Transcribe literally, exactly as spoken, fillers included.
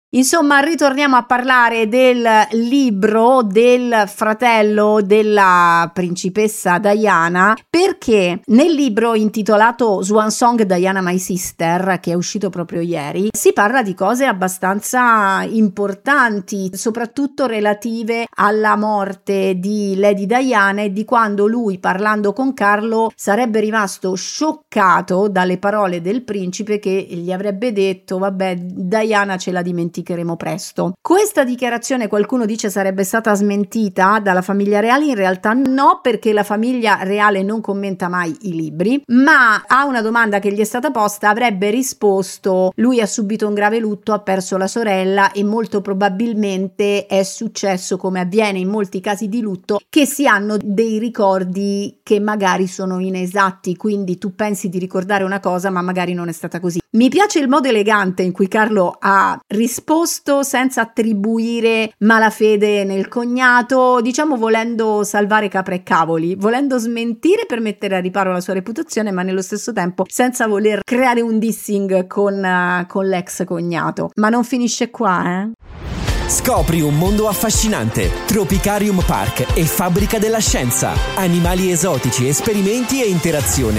Insomma, ritorniamo a parlare del libro del fratello della principessa Diana, perché nel libro intitolato Swan Song Diana My Sister, che è uscito proprio ieri, si parla di cose abbastanza importanti, soprattutto relative alla morte di Lady Diana e di quando lui, parlando con Carlo, sarebbe rimasto scioccato dalle parole del principe, che gli avrebbe detto: vabbè, Diana ce la dimenticheremo presto. Questa dichiarazione, qualcuno dice, sarebbe stata smentita dalla famiglia reale. In realtà no, perché la famiglia reale non commenta mai i libri, ma a una domanda che gli è stata posta avrebbe risposto: lui ha subito un grave lutto, ha perso la sorella e molto probabilmente è successo, come avviene in molti casi di lutto, che si hanno dei ricordi che magari sono inesatti, quindi tu pensi di ricordare una cosa ma magari non è stata così. Mi piace il modo elegante in cui Carlo ha risposto senza attribuire malafede nel cognato, diciamo volendo salvare capra e cavoli, volendo smentire per mettere a riparo la sua reputazione, ma nello stesso tempo senza voler creare un dissing con, uh, con l'ex cognato. Ma non finisce qua, eh? Scopri un mondo affascinante. Tropicarium Park e Fabbrica della Scienza. Animali esotici, esperimenti e interazione